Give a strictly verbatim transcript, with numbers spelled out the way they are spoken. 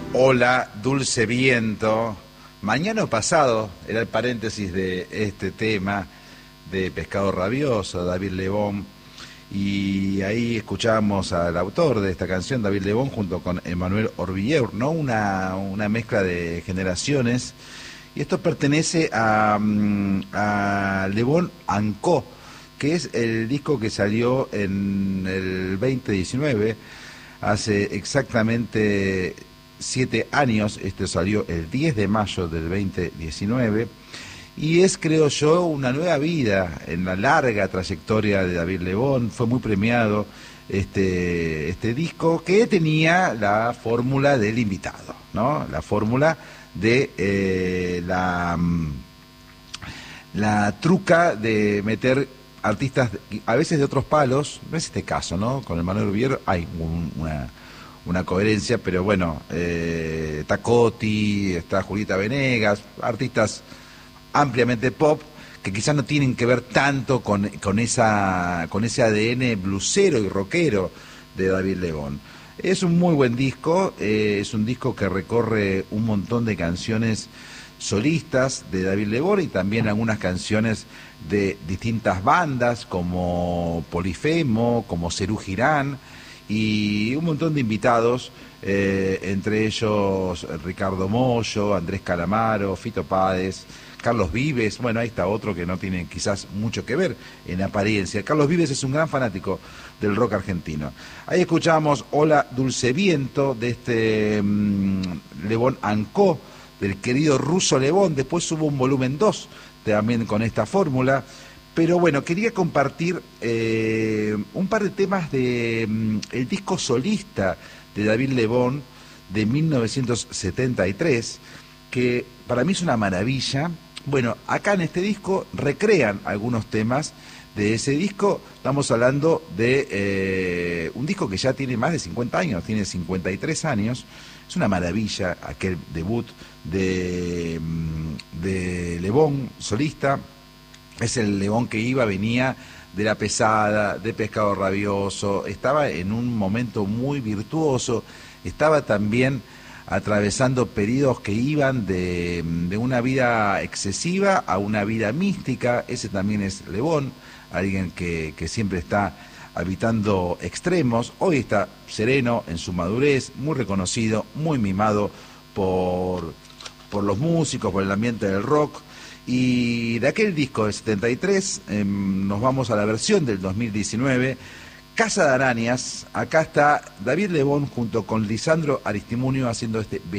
Hola, dulce viento. Mañana o pasado era el paréntesis de este tema de Pescado Rabioso, David Lebón. Y ahí escuchábamos al autor de esta canción, David Lebón, junto con Emmanuel Orbilleur, ¿no? Una, una mezcla de generaciones. Y esto pertenece a, a Lebón Ancó, que es el disco que salió en el veinte diecinueve, hace exactamente siete años. Este salió el diez de mayo del veinte diecinueve, y es, creo yo, una nueva vida en la larga trayectoria de David Lebón. Fue muy premiado este, este disco, que tenía la fórmula del invitado, ¿no? La fórmula de eh, la, la truca de meter artistas a veces de otros palos. No es este caso, ¿no? Con el Manuel Rubiero hay un, una, una coherencia, pero bueno, eh, está Coti, está Julieta Venegas, artistas ampliamente pop, que quizás no tienen que ver tanto con, con, esa, con ese A D N blusero y rockero de David Lebón. Es un muy buen disco, eh, es un disco que recorre un montón de canciones solistas de David Lebón y también algunas canciones de distintas bandas como Polifemo, como Serú Girán, y un montón de invitados, eh, entre ellos Ricardo Mollo, Andrés Calamaro, Fito Páez, Carlos Vives. Bueno, ahí está otro que no tiene quizás mucho que ver en apariencia. Carlos Vives es un gran fanático del rock argentino. Ahí escuchábamos Hola Dulce Viento, de este mmm, Lebón Ancó, del querido Ruso Lebón. Después hubo un volumen dos también con esta fórmula. Pero bueno, quería compartir eh, un par de temas de mm, el disco solista de David Lebón de mil novecientos setenta y tres, que para mí es una maravilla. Bueno, acá en este disco recrean algunos temas de ese disco. Estamos hablando de eh, un disco que ya tiene más de cincuenta años, tiene cincuenta y tres años. Es una maravilla aquel debut de, de Lebón solista. Es el Lebón que iba, venía de La Pesada, de Pescado Rabioso, estaba en un momento muy virtuoso, estaba también atravesando periodos que iban de, de una vida excesiva a una vida mística. Ese también es Lebón, alguien que, que siempre está habitando extremos. Hoy está sereno en su madurez, muy reconocido, muy mimado por, por los músicos, por el ambiente del rock. Y de aquel disco de setenta y tres eh, nos vamos a la versión del dos mil diecinueve, Casa de Arañas. Acá está David Lebón junto con Lisandro Aristimuño haciendo este